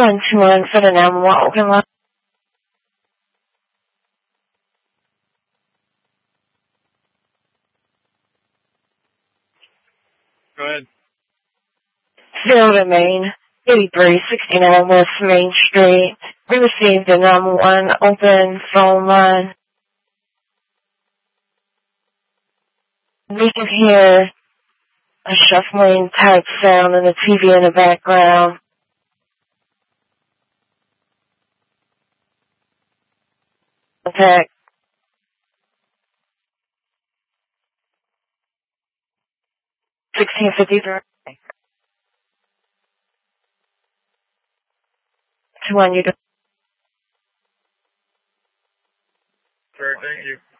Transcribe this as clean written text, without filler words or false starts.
121 for the 911 open line. Go ahead. Zero to Main, 8369 West Main Street. We received a 911 open phone line. We can hear a shuffling type sound and the TV in the background. Contact 1653. To one you. Sure, thank you.